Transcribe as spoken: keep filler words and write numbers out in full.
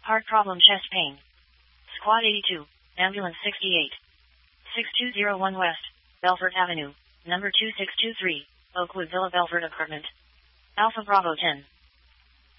Heart problem, chest pain. Squad eighty-two, ambulance sixty-eight. six two zero one West, Belfort Avenue, number two six two three, Oakwood Villa, Belfort apartment. Alpha Bravo ten.